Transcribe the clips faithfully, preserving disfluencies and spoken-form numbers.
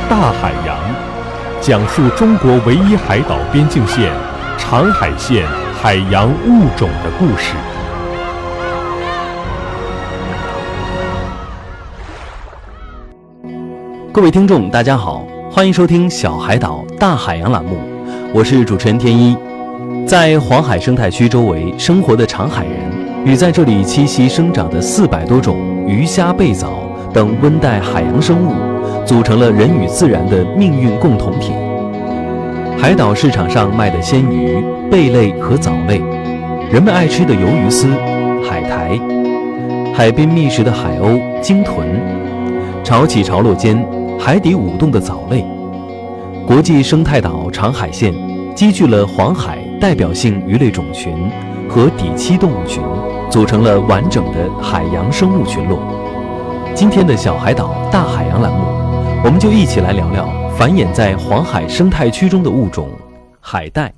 大海洋》，讲述中国唯一海岛边境线长海县海洋物种的故事。 各位听众大家好，欢迎收听小海岛大海洋栏目，我是主持人天一。在黄海生态区周围生活的长海人，与在这里栖息生长的四百多种鱼虾贝藻等温带海洋生物，组成了人与自然的命运共同体。海岛市场上卖的鲜鱼、贝类和藻类，人们爱吃的鱿鱼丝、海苔，海边觅食的海鸥、鲸豚，潮起潮落间海底舞动的藻类。国际生态岛长海县积聚了黄海代表性鱼类种群和底栖动物群，组成了完整的海洋生物群落。今天的小海岛大海洋栏目，我们就一起来聊聊繁衍在黄海生态区中的物种海带。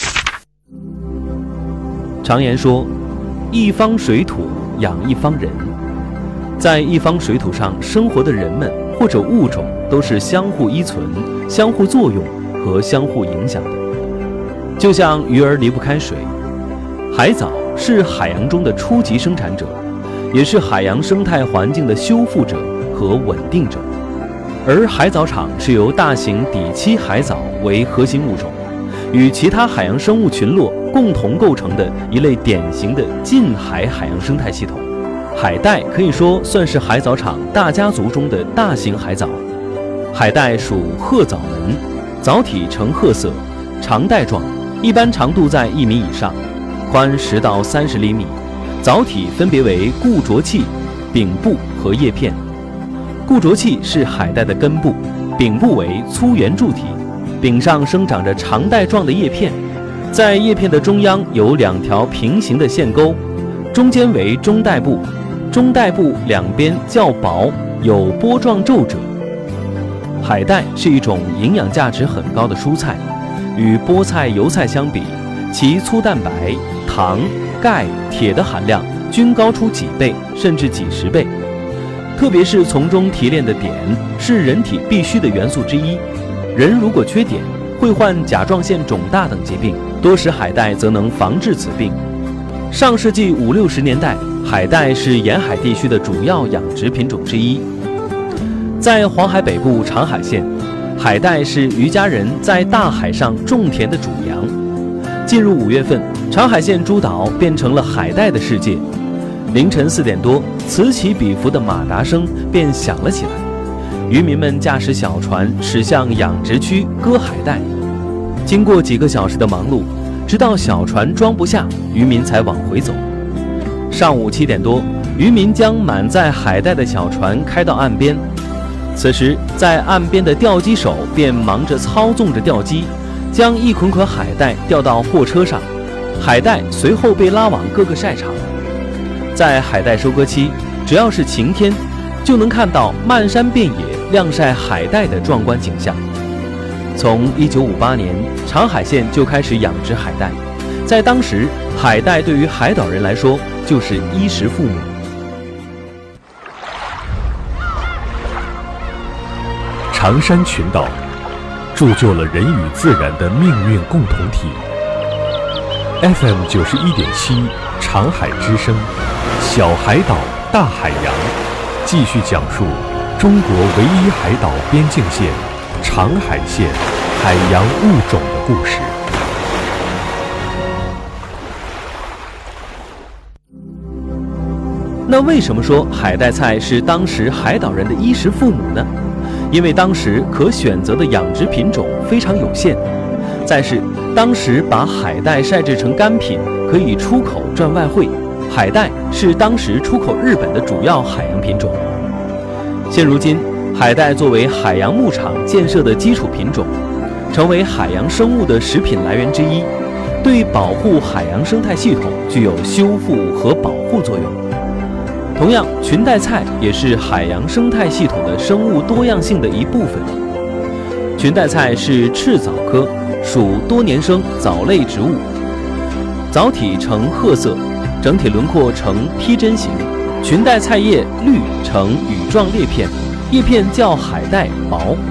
常言说，一方水土养一方人，在一方水土上生活的人们或者物种都是相互依存、相互作用和相互影响的。就像鱼儿离不开水，海藻是海洋中的初级生产者，也是海洋生态环境的修复者和稳定者。而海藻场是由大型底栖海藻为核心物种，与其他海洋生物群落共同构成的一类典型的近海海洋生态系统。海带可以说算是海藻场大家族中的大型海藻。海带属褐藻门，藻体呈褐色，长带状，一般长度在一米以上，宽十到三十厘米。藻体分别为固着器、柄部和叶片。固着器是海带的根部，柄部为粗圆柱体，柄上生长着长带状的叶片，在叶片的中央有两条平行的线沟，中间为中带部，中带部两边较薄，有波状皱褶。海带是一种营养价值很高的蔬菜，与菠菜、油菜相比，其粗蛋白、糖、钙、铁的含量均高出几倍甚至几十倍。特别是从中提炼的碘是人体必需的元素之一，人如果缺碘，会患甲状腺肿大等疾病，多食海带则能防治此病。上世纪五六十年代，海带是沿海地区的主要养殖品种之一。在黄海北部长海县，海带是渔家人在大海上种田的主粮。进入五月份，长海县诸岛变成了海带的世界。凌晨四点多，此起彼伏的马达声便响了起来。渔民们驾驶小船驶向养殖区割海带。经过几个小时的忙碌，直到小船装不下，渔民才往回走。上午七点多，渔民将满载海带的小船开到岸边。此时，在岸边的吊机手便忙着操纵着吊机，将一捆捆海带吊到货车上，海带随后被拉往各个晒场。在海带收割期，只要是晴天，就能看到漫山遍野晾晒海带的壮观景象。从一九五八年，长海县就开始养殖海带，在当时，海带对于海岛人来说就是衣食父母。 长山群岛铸就了人与自然的命运共同体。F M 九十一点七，长海之声，小海岛大海洋，继续讲述中国唯一海岛边境线长海县海洋物种的故事。 那为什么说海带菜是当时海岛人的衣食父母呢？因为当时可选择的养殖品种非常有限，再是当时把海带晒制成干品可以出口赚外汇，海带是当时出口日本的主要海洋品种。现如今，海带作为海洋牧场建设的基础品种，成为海洋生物的食品来源之一，对保护海洋生态系统具有修复和保护作用。同样，裙带菜也是海洋生态系统的生物多样性的一部分。裙带菜是赤藻科，属多年生藻类植物，藻体呈褐色，整体轮廓呈披针形，裙带菜叶绿呈羽状裂片，叶片较海带薄。